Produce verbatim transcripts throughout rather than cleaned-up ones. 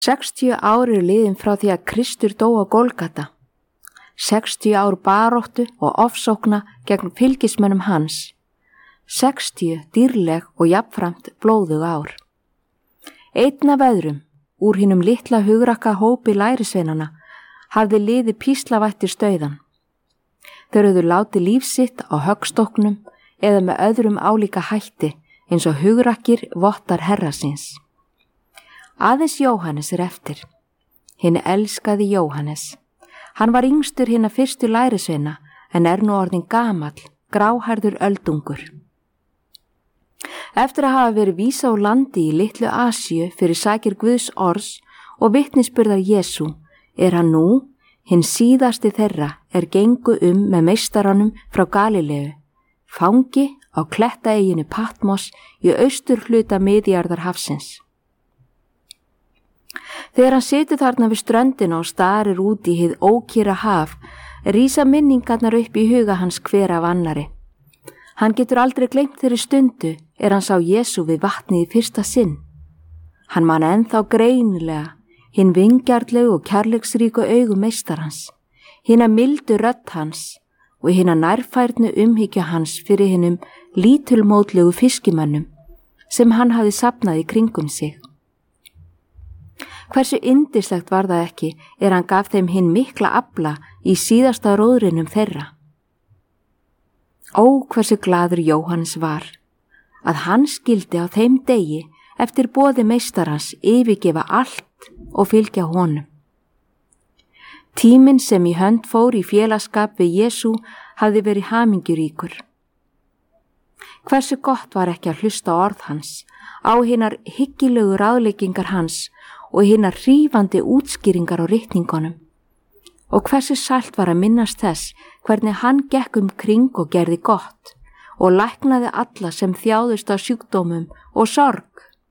Sextíu ár eru liðin frá því að Kristur dó á Golgata. Sextíu ár baráttu og ofsókna gegn fylgismönnum hans. Sextíu dýrleg og jafnframt blóðug ár. Einn af öðrum, úr hinum litla hugrakka hópi lærisveinana, hafði liði píslavættir stauðan. Þeir höfðu látið líf sitt á höggstokknum eða með öðrum álíka hætti eins og hugrakkir vottar herra síns. Aðeins Jóhannes er eftir. Hinn elskaði Jóhannes. Hann var yngstur hinna fyrstu lærisveina en er nú orðinn gamall, gráhærður öldungur. Eftir að hafa verið vísa úr landi í litlu Asíu fyrir sakir Guðs orðs og vitnisburðar Jesú, er hann nú, hinn síðasti þeirra er gengu um með meistaranum frá Galileu, fangi á klettaeyjunni Patmos í austur hluta miðjarðar hafsins. Þegar hann situr þarna við ströndina og starir út í hið ókyrra haf, rísa minningarnar upp í huga hans hver af annari. Hann getur aldrei gleymt þeirri stundu er hann sá Jesú við vatnið í fyrsta sinn. Hann man ennþá greinilega hinn vingjarnlegu og kærleiksríku augu meistarans, hinna mildu rödd hans og hinna nærfærnu umhyggja hans fyrir hinnum lítulmótlegu fiskimönnum sem hann hafði safnað í kringum sig. Hversu yndislegt var það ekki er hann gaf þeim hinn mikla afla í síðasta róðrinum þeirra. Ó, hversu glaður Jóhannes var, að hann skildi á þeim degi eftir boði meistarans yfirgefa allt og fylgja honum. Tíminn sem í hönd fór í félagsskap við Jesú hafði verið hamingjuríkur. Hversu gott var ekki að hlusta orð hans, á hinnar hyggilegu ráðleggingar hans og hinnar hrífandi útskýringar á ritningunum. Og hversu sælt var að minnast þess hvernig hann gekk um kring og gerði gott og læknaði alla sem þjáðust af sjúkdómum og sorg.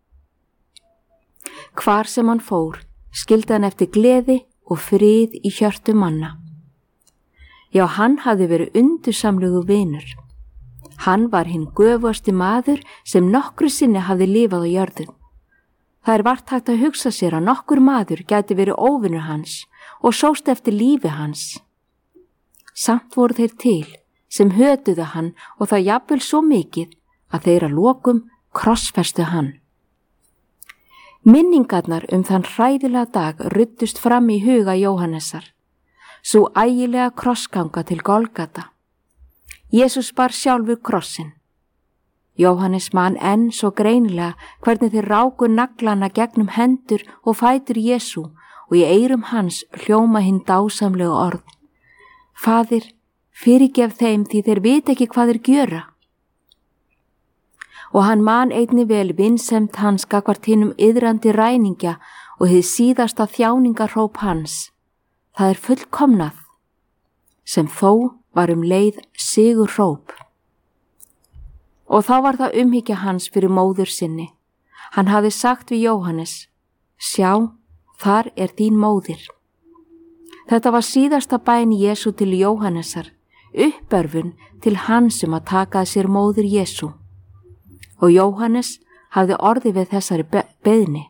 Hvar sem hann fór, skildi hann eftir gleði og frið í hjörtu manna. Já, hann hafði verið undursamlegu vinur. Hann var hinn göfugasti maður sem nokkru sinni hafði lifað á jörðu. Það er vart hægt að hugsa sér að nokkur maður gæti verið óvinur hans og sóst eftir lífi hans. Samt voru þeir til sem hötuðu hann og það jafnvel svo mikið að þeir að lokum krossfestu hann. Minningarnar um þann hræðilega dag ruddust fram í huga Jóhannesar, svo ægilega krossganga til Golgata. Jesús bar sjálfur krossin. Jóhannes man enn svo greinilega hvernig þeir ráku naglana gegnum hendur og fætur Jesú og í eyrum hans hljóma hinn dásamlegu orð. Faðir, fyrirgef þeim því þeir vita ekki hvað þeir gjöra. Og hann man einnig vel vinsemd hans gagnvart hinum iðrandi ræningja og hið síðasta þjáningarhróp hans. Það er fullkomnað, sem þó var um leið sigurhróp. Og þá var það umhyggja hans fyrir móður sinni. Hann hafði sagt við Jóhannes, sjá, þar er þín móðir. Þetta var síðasta bæn Jesú til Jóhannesar, uppörfun til hans um að taka að sér móður Jesú. Og Jóhannes hafði orði við þessari be- beiðni.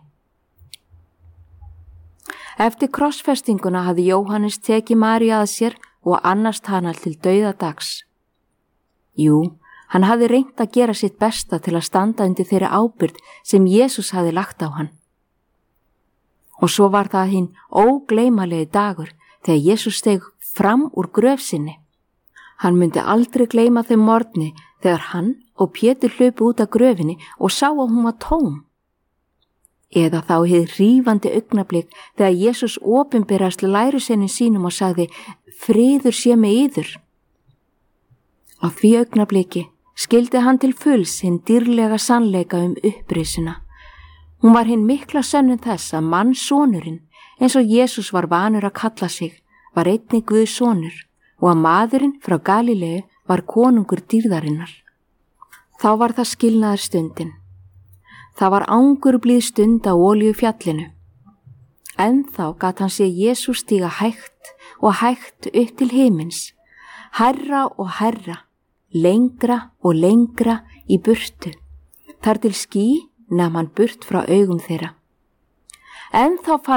Eftir krossfestinguna hafði Jóhannes tekið Maríu að sér og annast hana til dauðadags. Jú, hann hafði reynt að gera sitt besta til að standa undir þeirri ábyrgð sem Jesús hafði lagt á hann. Og svo var það hinn ógleymanlegi dagur þegar Jesús steig fram úr gröf sinni. Hann myndi aldrei gleyma þeim morgni þegar hann og Pétur hlupu út af gröfinni og sá að hún var tóm. Eða þá hið hrífandi augnablik þegar Jesús opinberast lærisveinum sínum og sagði, friður sé með yður. Á því augnabliki skildi hann til fulls hinn dýrlega sannleika um upprisuna. Hún var hinn mikla sönnun þess að mannssonurinn, eins og Jesús var vanur að kalla sig, var einnig Guðs sonur og að maðurinn frá Galileu var konungur dýrðarinnar. Þá var það skilnaðar stundin. Það var angurblíð stund á Olíufjallinu. Ennþá gat hann séð Jesús stíga hægt og hægt upp til himins, hærra og hærra, lengra og lengra í burtu, þar til ský nam hann burt frá augum þeirra. En þá fann